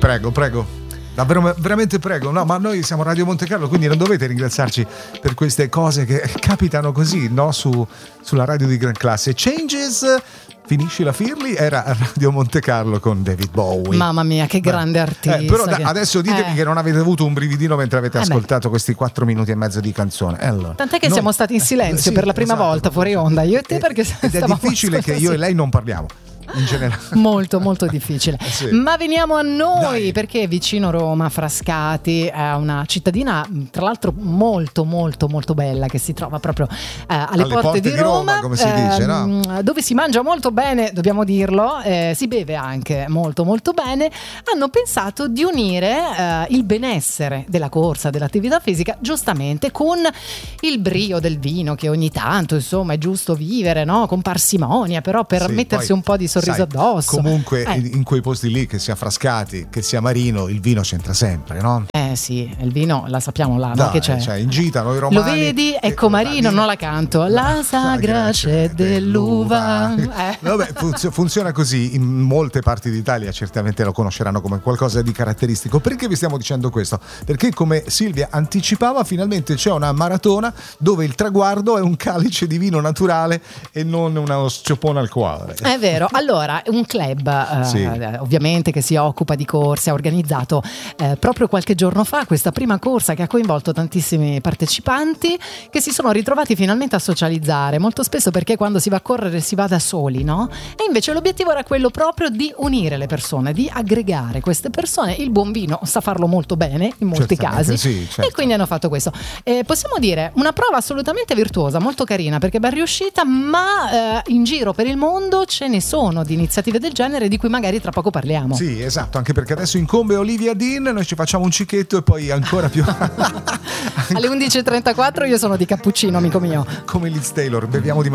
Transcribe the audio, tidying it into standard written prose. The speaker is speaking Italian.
Prego. Davvero, veramente prego. No, ma noi siamo Radio Monte Carlo, quindi non dovete ringraziarci per queste cose che capitano così, no? Sulla radio di gran classe. Changes, finisci la Firli, era Radio Monte Carlo con David Bowie. Mamma mia, che grande artista. Però adesso ditemi che non avete avuto un brividino mentre avete ascoltato questi 4 minuti e mezzo di canzone. Allora, tant'è che siamo stati in silenzio per la prima volta fuori onda, io e te, perché ed è difficile che io e lei non parliamo. In generale. Molto molto difficile. Sì. Ma veniamo a noi. Dai. Perché vicino Roma, Frascati, è una cittadina tra l'altro molto molto molto bella, che si trova proprio alle porte di Roma, come si dice, no? dove si mangia molto bene, dobbiamo dirlo, si beve anche molto molto bene. Hanno pensato di unire il benessere della corsa, dell'attività fisica, giustamente con il brio del vino, che ogni tanto insomma è giusto vivere, no? Con parsimonia, però per mettersi un po' di sorriso addosso. Comunque in quei posti lì, che sia Frascati, che sia Marino, il vino c'entra sempre, no? Sì, il vino la sappiamo là, Dai, no? Che c'è? Cioè, in gita noi romani. Lo vedi? Ecco Marino, non la canto. La sagra c'è dell'uva. Vabbè, funziona così in molte parti d'Italia, certamente lo conosceranno come qualcosa di caratteristico. Perché vi stiamo dicendo questo? Perché, come Silvia anticipava, finalmente c'è una maratona dove il traguardo è un calice di vino naturale e non uno sciopone al cuore. È vero. Allora, un club ovviamente che si occupa di corse ha organizzato proprio qualche giorno fa questa prima corsa che ha coinvolto tantissimi partecipanti, che si sono ritrovati finalmente a socializzare, molto spesso perché quando si va a correre si va da soli, no? E invece l'obiettivo era quello proprio di unire le persone, di aggregare queste persone. Il buon vino sa farlo molto bene in molti casi, sì, certo. E quindi hanno fatto questo. Possiamo dire una prova assolutamente virtuosa, molto carina, perché ben riuscita, ma in giro per il mondo ce ne sono di iniziative del genere di cui magari tra poco parliamo. Sì, esatto, anche perché adesso incombe Olivia Dean, noi ci facciamo un cicchetto e poi ancora più alle 11.34 io sono di cappuccino, amico mio, come Liz Taylor, beviamo di